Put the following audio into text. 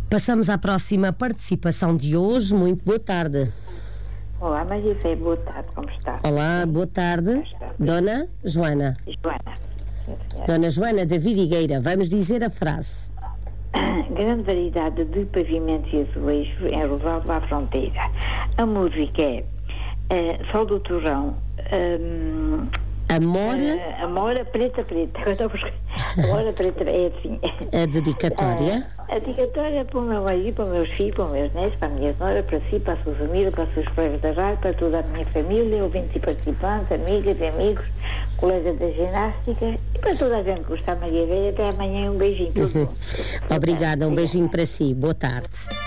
Passamos à próxima participação de hoje. Muito boa tarde. Olá, Maria Fé, boa tarde, como está? Olá, boa tarde. Dona Joana. Dona Joana da Vidigueira, vamos dizer a frase. Grande variedade de pavimentos e azulejos em Rosalvo à Fronteira. A música é Sol do Torrão. Amora Preta. Amora Preta é assim. A dedicatória? A dedicatória para o meu marido, para os meus filhos, para os meus netos, para a minha senhora, para si, para a sua família, para os seus colegas da rádio, para toda a minha família, ouvintes e participantes, amigas e amigos, colegas da ginástica e para toda a gente que gosta da Maria Velha. Até amanhã, um beijinho. Tudo bom. Obrigada, um beijinho para si. Boa tarde.